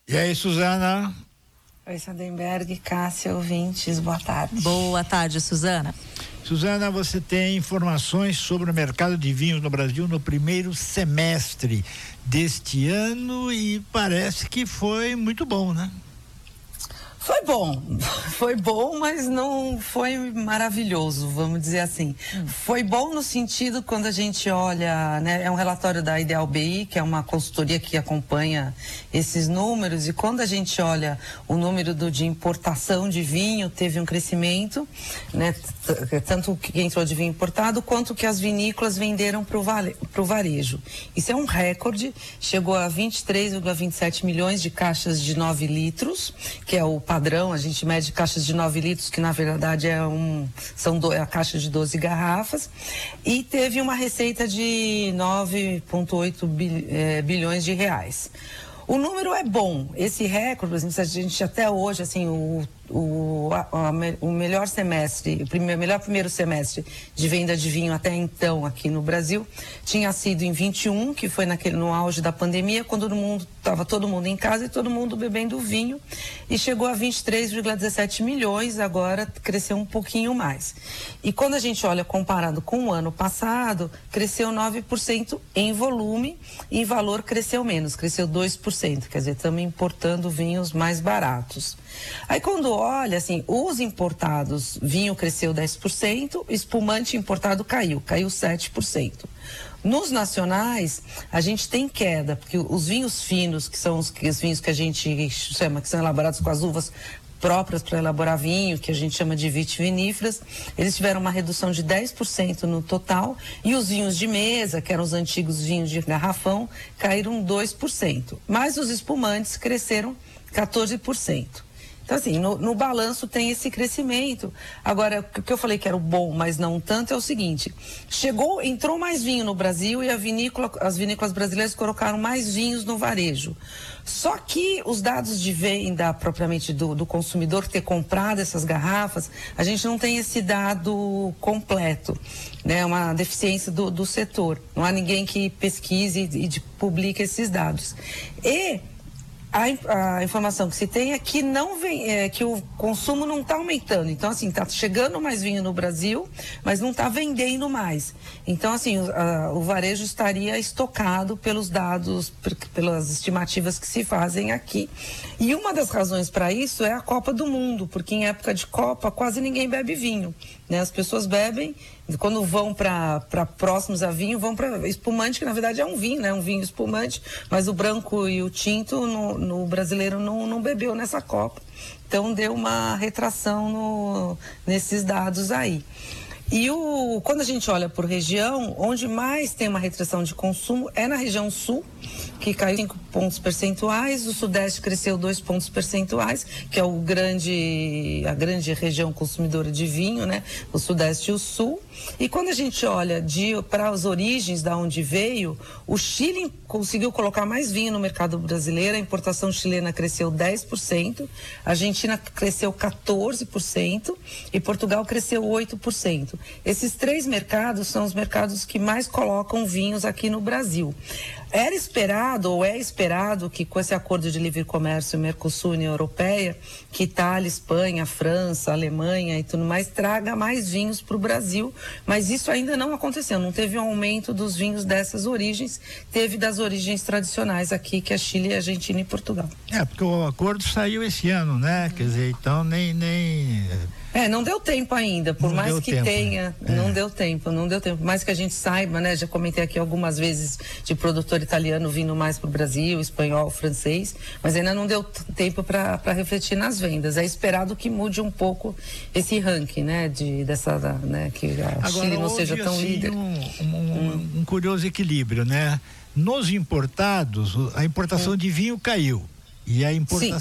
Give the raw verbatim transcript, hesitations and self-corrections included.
E aí, Suzana? Oi, Sardenberg, Cássia, ouvintes, boa tarde. Boa tarde, Suzana. Suzana, você tem informações sobre o mercado de vinhos no Brasil no primeiro semestre deste ano e parece que foi muito bom, né? Foi bom, foi bom, mas não foi maravilhoso, vamos dizer assim. Hum. Foi bom no sentido quando a gente olha, né, é um relatório da Ideal B I, que é uma consultoria que acompanha esses números, e quando a gente olha o número do, de importação de vinho, teve um crescimento, né, tanto que entrou de vinho importado, quanto que as vinícolas venderam para o vale, varejo. Isso é um recorde, chegou a vinte e três vírgula vinte e sete milhões de caixas de nove litros, que é o padrão, a gente mede caixas de nove litros, que na verdade é um, são do, é a caixa de doze garrafas, e teve uma receita de nove vírgula oito bil, é, bilhões de reais. O número é bom, esse recorde, a gente até hoje, assim, o, o, a, a, o melhor semestre, o primeiro, melhor primeiro semestre de venda de vinho até então aqui no Brasil, tinha sido em vinte e um, que foi naquele, no auge da pandemia, quando todo mundo, estava todo mundo em casa e todo mundo bebendo vinho, e chegou a vinte e três vírgula dezessete milhões, agora cresceu um pouquinho mais. E quando a gente olha comparado com o ano passado, cresceu nove por cento em volume, e em valor cresceu menos, cresceu dois por cento. Quer dizer, estamos importando vinhos mais baratos. Aí quando olha, assim, os importados, vinho cresceu dez por cento, espumante importado caiu, caiu sete por cento. Nos nacionais, a gente tem queda, porque os vinhos finos, que são os, os vinhos que a gente chama, que são elaborados com as uvas próprias para elaborar vinho, que a gente chama de vitiviníferas, eles tiveram uma redução de dez por cento no total, e os vinhos de mesa, que eram os antigos vinhos de garrafão, caíram dois por cento. Mas os espumantes cresceram quatorze por cento. Então, assim, no, no balanço tem esse crescimento. Agora, o que eu falei que era o bom, mas não tanto, é o seguinte: chegou, entrou mais vinho no Brasil e a vinícola, as vinícolas brasileiras colocaram mais vinhos no varejo. Só que os dados de venda, propriamente do, do consumidor ter comprado essas garrafas, a gente não tem esse dado completo, né? É uma deficiência do, do setor. Não há ninguém que pesquise e, e publique esses dados. E A, a informação que se tem é que não vem, é, que o consumo não está aumentando. Então, assim, está chegando mais vinho no Brasil, mas não está vendendo mais. Então, assim, o, a, o varejo estaria estocado pelos dados, per, pelas estimativas que se fazem aqui. E uma das razões para isso é a Copa do Mundo, porque em época de Copa quase ninguém bebe vinho, né? As pessoas bebem, quando vão para próximos a vinho, vão para espumante, que na verdade é um vinho, né? Um vinho espumante, mas o branco e o tinto no, no brasileiro não, não bebeu nessa Copa. Então deu uma retração no, nesses dados aí. E o, quando a gente olha por região, onde mais tem uma retração de consumo é na região sul, que caiu cinco pontos percentuais, o sudeste cresceu dois pontos percentuais, que é o grande, a grande região consumidora de vinho, né? O sudeste e o sul. E quando a gente olha para as origens da onde veio, o Chile conseguiu colocar mais vinho no mercado brasileiro, a importação chilena cresceu dez por cento, a Argentina cresceu quatorze por cento e Portugal cresceu oito por cento. Esses três mercados são os mercados que mais colocam vinhos aqui no Brasil. Era esperado, ou é esperado, que com esse acordo de livre comércio Mercosul e União Europeia, que Itália, Espanha, França, Alemanha e tudo mais, traga mais vinhos para o Brasil, mas isso ainda não aconteceu, não teve um aumento dos vinhos dessas origens, teve das origens tradicionais aqui, que é Chile, Argentina e Portugal. É, porque o acordo saiu esse ano, né? Quer dizer, então nem... nem... É, não deu tempo ainda, por não mais que tempo, tenha, né? não é. deu tempo, não deu tempo. Por mais que a gente saiba, né? Já comentei aqui algumas vezes de produtor italiano vindo mais para o Brasil, espanhol, francês, mas ainda não deu tempo para refletir nas vendas. É esperado que mude um pouco esse ranking, né? De, dessa, né? Que a Agora, Chile não seja tão assim, líder. Um, um, hum. um curioso equilíbrio, né? Nos importados, a importação hum. de vinho caiu. E a importação